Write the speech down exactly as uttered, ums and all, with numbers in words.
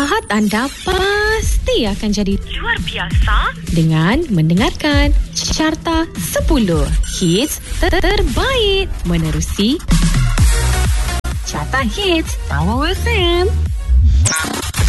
Ahad anda pasti akan jadi luar biasa dengan mendengarkan Carta sepuluh Hits terbaik menerusi Carta Hits Power F M.